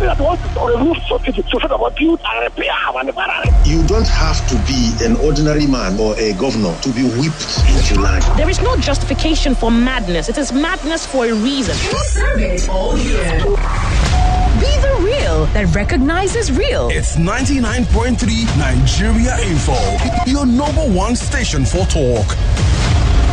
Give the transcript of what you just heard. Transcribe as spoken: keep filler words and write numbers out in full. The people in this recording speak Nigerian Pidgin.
somebody that wants to remove something to sort of build and repair our environment. You don't have to be an ordinary man or a governor to be whipped into line. There is no justification for madness. It is madness for a reason. We serve it all year. Be the real that recognizes real. It's ninety-nine point three Nigeria Info, your number one station for talk.